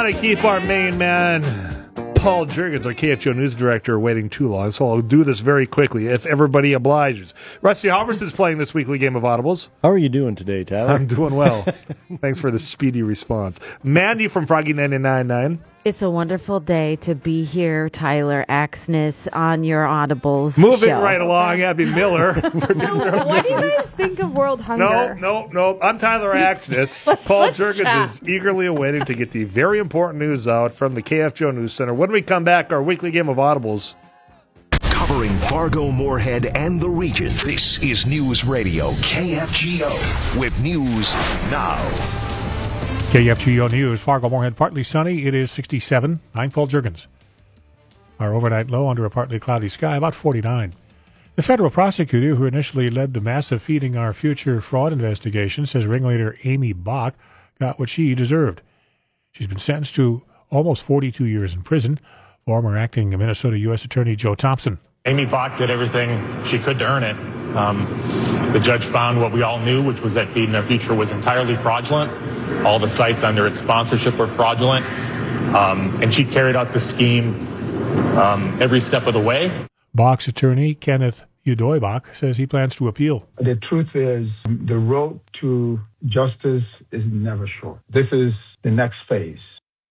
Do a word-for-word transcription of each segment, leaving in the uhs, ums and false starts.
want to keep our main man, Paul Jurgens, our K F G O news director, waiting too long, so I'll do this very quickly, if everybody obliges. Rusty Halverson's playing this weekly game of Audibles. How are you doing today, Tyler? I'm doing well. Thanks for the speedy response. Mandy from Froggy ninety-nine point nine. It's a wonderful day to be here, Tyler Axness, on your Audibles Moving show. right along, Abby Miller. So what do you guys think of World Hunger? No, no, no. I'm Tyler Axness. let's, Paul let's Jurgens chat. is eagerly awaiting to get the very important news out from the K F G O News Center. When we come back, our weekly game of Audibles. Covering Fargo, Moorhead, and the region, this is News Radio K F G O with news now. K F G O News, Fargo, Moorhead, partly sunny. It is sixty-seven. I'm Paul Jurgens. Our overnight low under a partly cloudy sky, about forty-nine. The federal prosecutor who initially led the massive Feeding Our Future fraud investigation says ringleader Amy Bach got what she deserved. She's been sentenced to almost forty-two years in prison. Former acting Minnesota U S Attorney Joe Thompson. Amy Bach did everything she could to earn it. Um, the judge found what we all knew, which was that Feeding Our Future was entirely fraudulent. All the sites under its sponsorship were fraudulent. Um, and she carried out the scheme um, every step of the way. Bach's attorney, Kenneth Udoybach, says he plans to appeal. The truth is, the road to justice is never short. This is the next phase.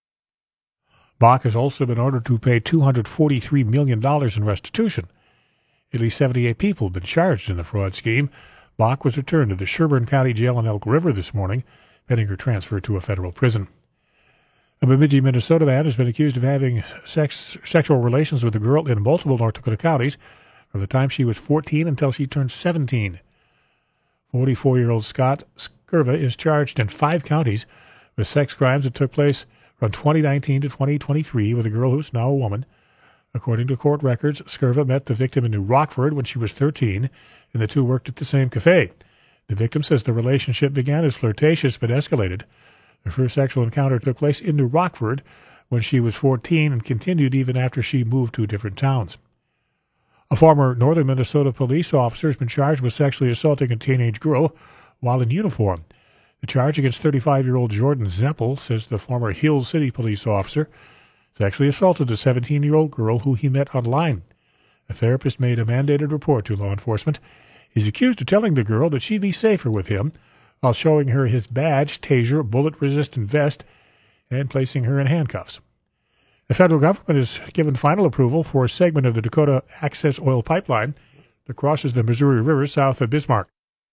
Bach has also been ordered to pay two hundred forty-three million dollars in restitution. At least seventy-eight people have been charged in the fraud scheme. Bach was returned to the Sherburne County Jail in Elk River this morning, pending her transfer to a federal prison. A Bemidji, Minnesota man has been accused of having sex, sexual relations with a girl in multiple North Dakota counties from the time she was fourteen until she turned seventeen. forty-four-year-old Scott Skirva is charged in five counties with sex crimes that took place from twenty nineteen to twenty twenty-three with a girl who's now a woman. According to court records, Skirva met the victim in New Rockford when she was thirteen, and the two worked at the same cafe. The victim says the relationship began as flirtatious but escalated. Their first sexual encounter took place in New Rockford when she was fourteen and continued even after she moved to different towns. A former northern Minnesota police officer has been charged with sexually assaulting a teenage girl while in uniform. The charge against thirty-five-year-old Jordan Zeppel says the former Hill City police officer sexually assaulted a seventeen-year-old girl who he met online. A therapist made a mandated report to law enforcement. He's accused of telling the girl that she'd be safer with him while showing her his badge, taser, bullet-resistant vest, and placing her in handcuffs. The federal government has given final approval for a segment of the Dakota Access Oil Pipeline that crosses the Missouri River south of Bismarck.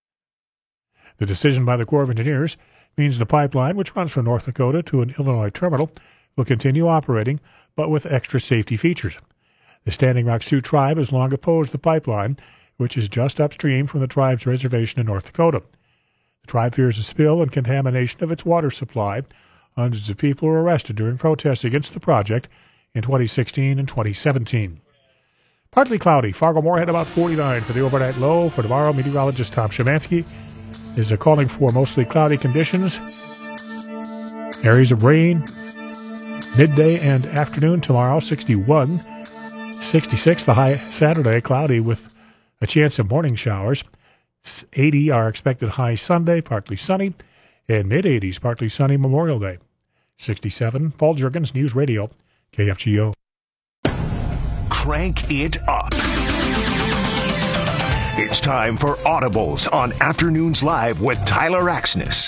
The decision by the Corps of Engineers means the pipeline, which runs from North Dakota to an Illinois terminal, will continue operating, but with extra safety features. The Standing Rock Sioux tribe has long opposed the pipeline, which is just upstream from the tribe's reservation in North Dakota. The tribe fears a spill and contamination of its water supply. Hundreds of people were arrested during protests against the project in twenty sixteen and twenty seventeen. Partly cloudy. Fargo Moorhead about forty-nine for the overnight low. For tomorrow, meteorologist Tom Szymanski is calling for mostly cloudy conditions. Areas of rain midday and afternoon tomorrow, sixty-one. sixty-six the high Saturday, cloudy with a chance of morning showers. eighty are expected high Sunday, partly sunny, and mid-eighties, partly sunny Memorial Day. sixty-seven, Paul Jurgens, News Radio, K F G O. Crank it up. It's time for Audibles on Afternoons Live with Tyler Axness.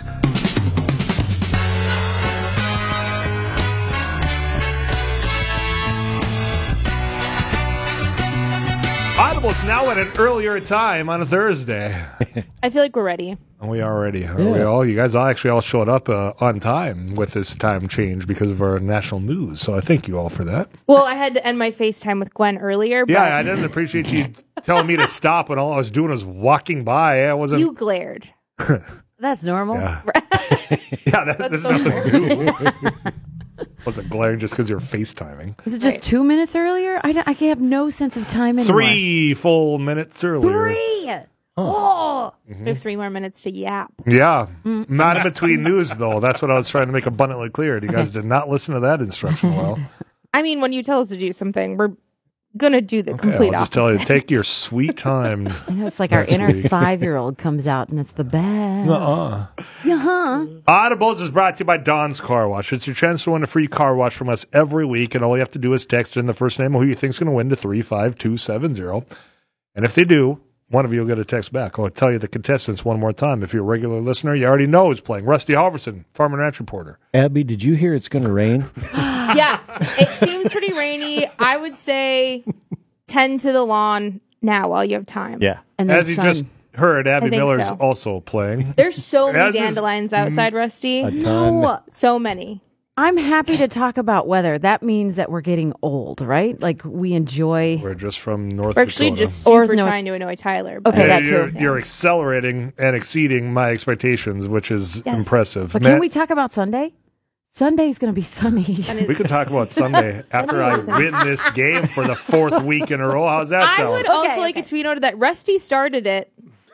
Audible's now at an earlier time on a Thursday. I feel like we're ready. We are ready. Are Yeah. we all? You guys all actually all showed up uh, on time with this time change because of our national news. So I thank you all for that. Well, I had to end my FaceTime with Gwen earlier. But Yeah, I didn't appreciate you telling me to stop when all I was doing was walking by. I wasn't. You glared. That's normal. Yeah, yeah that, That's there's so nothing new. Wasn't glaring just because you're FaceTiming. Is it just Right. two minutes earlier? I, don't- I have no sense of time anymore. Three full minutes earlier. Three! Oh! We have three more minutes to yap. Yeah. Not in between news, though. That's what I was trying to make abundantly clear. You guys did not listen to that instruction well. I mean, when you tell us to do something, we're gonna do the Okay, complete I'll just opposite. tell you, take your sweet time. I know it's like our next inner week. five-year-old comes out, and it's the best. Uh-uh. Uh-huh. Audibles is brought to you by Don's Car Wash. It's your chance to win a free car wash from us every week, and all you have to do is text in the first name of who you think is going to win to three five two seven zero. And if they do, one of you will get a text back. I'll tell you the contestants one more time. If you're a regular listener, you already know who's playing. Rusty Halverson, Farm and Ranch reporter. Abby, did you hear it's going to rain? Yeah, it seems pretty rainy. I would say tend to the lawn now while you have time. Yeah. And As the you sun. just heard, Abby I think Miller's so. also playing. There's so many As is- dandelions outside, Rusty. A ton. No, So many. I'm happy to talk about weather. That means that we're getting old, right? Like we enjoy. We're just from North We're actually Dakota. just Or super no- trying to annoy Tyler. But Okay, Yeah, that you're, too. you're accelerating and exceeding my expectations, which is Yes. impressive. But Matt, can we talk about Sunday? Sunday's going to be sunny. And it- we can talk about Sunday after I win this game for the fourth week in a row. How's that I sound? would also Okay, like okay. it to be noted that Rusty started it.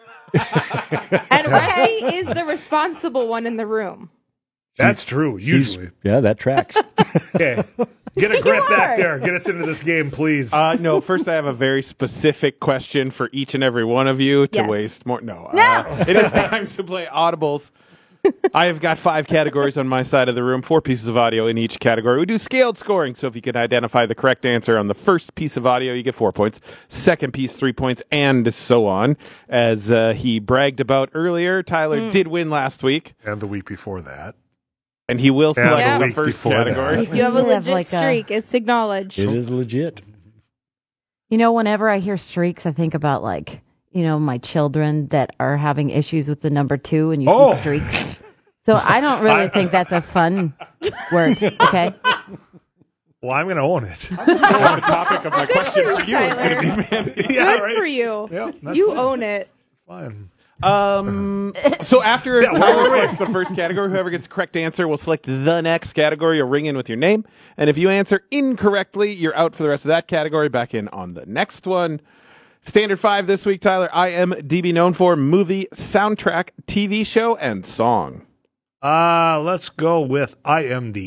And Rusty is the responsible one in the room. That's true, usually. Yeah, that tracks. Okay. Get a grip back there. Get us into this game, please. Uh, no, first I have a very specific question for each and every one of you to Yes. waste more. No. No. Uh, it is time to play Audibles. I have got five categories on my side of the room, four pieces of audio in each category. We do scaled scoring, so if you can identify the correct answer on the first piece of audio, you get four points. Second piece, three points, and so on. As uh, he bragged about earlier, Tyler Mm. did win last week, and the week before that. and he will And select the the week first before category. that. If you have a We have legit like a- streak, it's acknowledged. It is legit. You know, whenever I hear streaks, I think about like, you know, my children that are having issues with the number two and you Oh. see streaks. So I don't really I- think that's a fun word. Okay. Well, I'm going to own it. the topic of my question for you is going to be man. Yeah, Good right. for you. Yeah, that's You fine. own it. It's fine. Um, so after Yeah, Tyler wait, wait, wait. selects the first category, whoever gets the correct answer will select the next category. You'll ring in with your name. And if you answer incorrectly, you're out for the rest of that category. Back in on the next one. Standard five this week, Tyler. I M D B known for movie, soundtrack, T V show, and song. Uh, let's go with I M D.